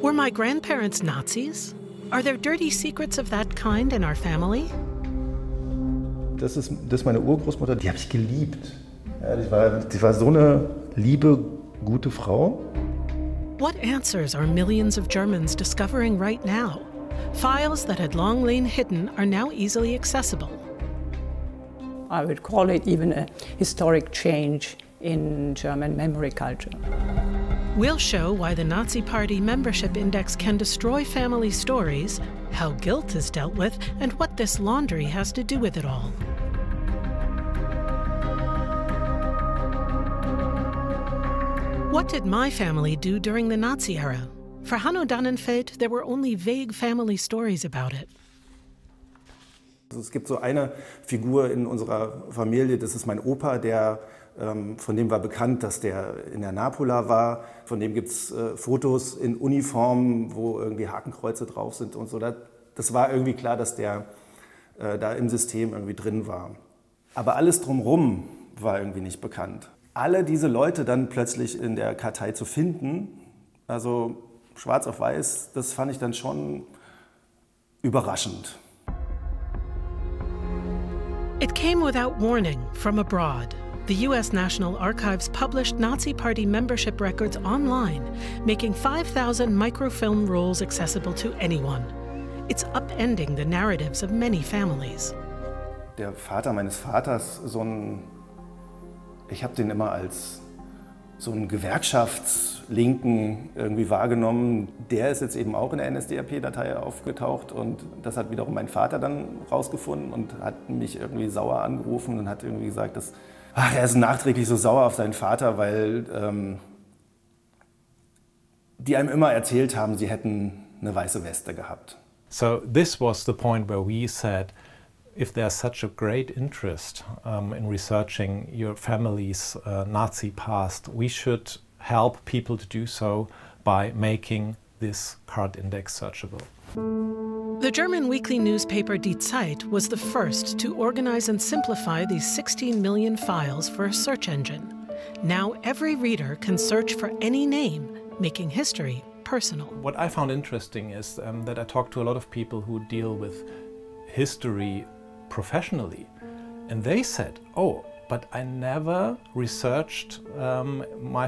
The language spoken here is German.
Were my grandparents Nazis? Are there dirty secrets of that kind in our family? Das ist meine Urgroßmutter, die habe ich geliebt. Ja, die war so eine liebe, gute Frau. What answers are millions of Germans discovering right now? Files that had long lain hidden are now easily accessible. I would call it even a historic change in German memory culture. We'll show why the Nazi Party membership index can destroy family stories, how guilt is dealt with, and what this laundry has to do with it all. What did my family do during the Nazi era? For Hanno Dannenfeld, there were only vague family stories about it. Es gibt so eine Figur in unserer Familie, das ist mein Opa, von dem war bekannt, dass der in der Napola war. Von dem gibt es Fotos in Uniform, wo irgendwie Hakenkreuze drauf sind und so. Das war irgendwie klar, dass der da im System irgendwie drin war. Aber alles drumherum war irgendwie nicht bekannt. Alle diese Leute dann plötzlich in der Kartei zu finden, also schwarz auf weiß, das fand ich dann schon überraschend. It came without warning from abroad. The US National Archives published Nazi Party membership records online, making 5,000 microfilm rolls accessible to anyone. It's upending the narratives of many families. Der Vater meines Vaters, ich habe den immer als so einen Gewerkschaftslinken irgendwie wahrgenommen. Der ist jetzt eben auch in der NSDAP-Datei aufgetaucht und das hat wiederum mein Vater dann rausgefunden und hat mich irgendwie sauer angerufen und hat irgendwie gesagt, dass er ist nachträglich so sauer auf seinen Vater, weil die einem immer erzählt haben, sie hätten eine weiße Weste gehabt. So this was the point where we said, if there's such a great interest in researching your family's Nazi past, we should help people to do so by making this card index searchable. The German weekly newspaper Die Zeit was the first to organize and simplify these 16 million files for a search engine. Now every reader can search for any name, making history personal. What I found interesting is that I talked to a lot of people who deal with history professionally, and they said, oh, but I never researched my